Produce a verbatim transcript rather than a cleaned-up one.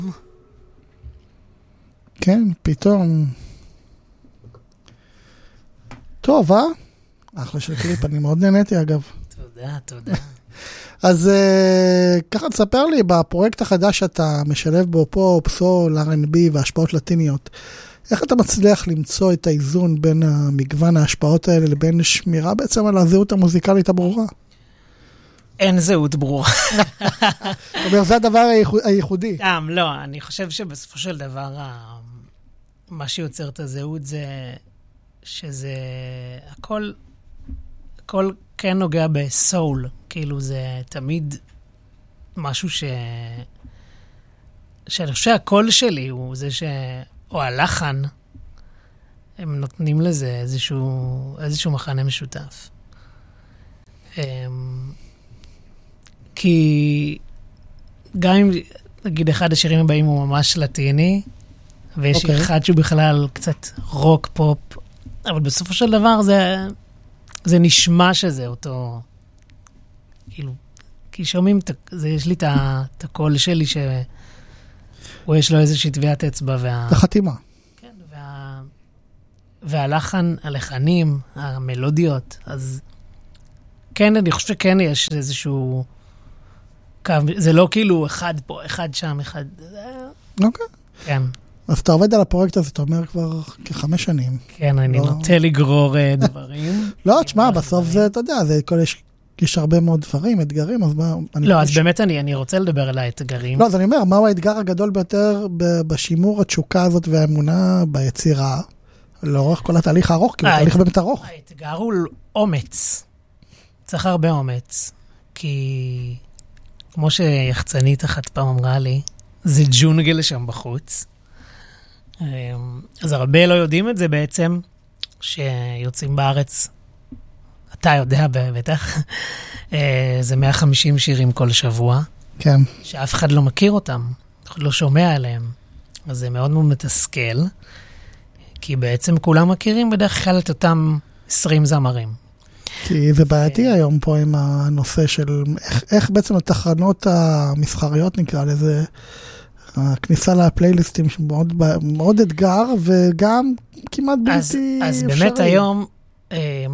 כן, פתאום. טוב, אה? אחלה של קליפ, אני מאוד נהניתי אגב. תודה, תודה. אז ככה תספר לי, בפרויקט החדש שאתה משלב בו פופ, סול, אר אנד בי והשפעות לטיניות, איך אתה מצליח למצוא את האיזון בין המגוון ההשפעות האלה לבין שמירה בעצם על הזהות המוזיקלית הברורה? אין זהות ברורה. זאת אומרת, זה הדבר הייחודי. גם, לא, אני חושב שבסופו של דבר, מה שיוצר את הזהות זה שזה הכל, הכל כן נוגע בסול, כאילו זה תמיד משהו ש... שאני חושב שהקול שלי הוא זה ש... או הלחן, הם נותנים לזה איזשהו, איזשהו מחנה משותף. כי גם אם, נגיד, אחד השירים הבאים הוא ממש לטיני, ויש okay. אחד שהוא בכלל קצת רוק פופ, אבל בסופו של דבר זה, זה נשמע שזה אותו, כאילו, כי שומעים, זה, יש לי את הקול שלי ש... הוא יש לו איזושהי טביעת אצבע וה... החתימה. כן, וה... והלחן, הלחנים, המלודיות, אז כן, אני חושב שכן יש איזשהו קו, זה לא כאילו אחד פה, אחד שם, אחד... אוקיי. כן. אז אתה עובד על הפרויקט הזה, אתה אומר כבר כחמש שנים. כן, אני נוטה לגרור דברים. לא, תשמע, בסוף זה, אתה יודע, זה כל... יש הרבה מאוד דברים, אתגרים, אז מה... לא, אז באמת אני, אני רוצה לדבר על האתגרים. לא, אז אני אומר, מהו האתגר הגדול ביותר בשימור התשוקה הזאת והאמונה ביצירה, לאורך כל התהליך הארוך, כי הוא תהליך באמת ארוך. האתגר הוא אומץ. צריך הרבה אומץ. כי כמו שיחצנית אחת פעם אמרה לי, זה ג'ונגל שם בחוץ. אז הרבה לא יודעים את זה בעצם, שיוצאים בארץ... אתה יודע בטח, זה מאה וחמישים שירים כל שבוע, כן. שאף אחד לא מכיר אותם, לא שומע עליהם. אז זה מאוד מאוד מתסכל, כי בעצם כולם מכירים בדרך כלל את אותם עשרים זמרים. כי זה בעייתי היום פה עם הנושא של איך, איך בעצם התחנות המסחריות נקרא לזה, הכניסה לפלייליסטים שמאוד מאוד אתגר, וגם כמעט בלתי אפשרי. אז באמת היום...